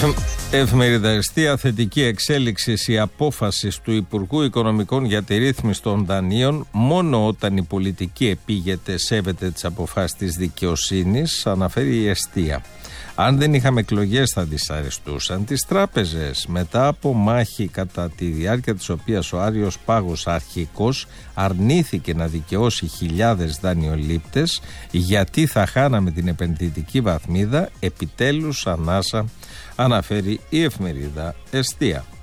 Εφημερίδα Εστία, θετική εξέλιξη η απόφαση του Υπουργού Οικονομικών για τη ρύθμιση των δανείων μόνο όταν η πολιτική επίγεται σέβεται τις αποφάσεις της δικαιοσύνης, αναφέρει η Εστία. Αν δεν είχαμε εκλογές θα δυσαρεστούσαν τις τράπεζες. Μετά από μάχη κατά τη διάρκεια της οποίας ο Άριος Πάγος αρχικός αρνήθηκε να δικαιώσει χιλιάδες δανειολήπτες γιατί θα χάναμε την επενδυτική βαθμίδα, επιτέλους ανάσα, αναφέρει η εφημερίδα Εστία.